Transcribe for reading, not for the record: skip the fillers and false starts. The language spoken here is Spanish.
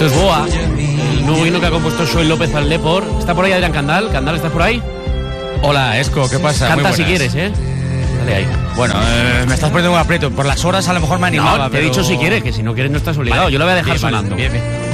El Boa, el nuevo himno que ha compuesto Xoel López al Depor. ¿Está por ahí Adrián Candal? ¿Candal, estás por ahí? Hola, Esco, ¿qué pasa? Canta Muy si buenas. quieres, Dale ahí. Bueno, me estás poniendo un aprieto. Por las horas a lo mejor me animaba. No, te he pero... dicho si quieres, que si no quieres no estás obligado. Vale, Yo lo voy a dejar bien, sonando. Vale, bien.